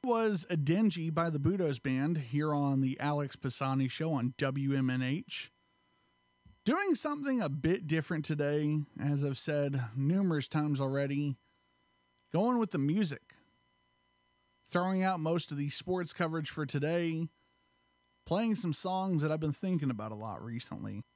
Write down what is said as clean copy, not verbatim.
Was a Dingy by the Budos Band here on the Alex Pisani Show on WMNH. Doing something a bit different today, as I've said numerous times already. Going with the music. Throwing out most of the sports coverage for today. Playing some songs that I've been thinking about a lot recently.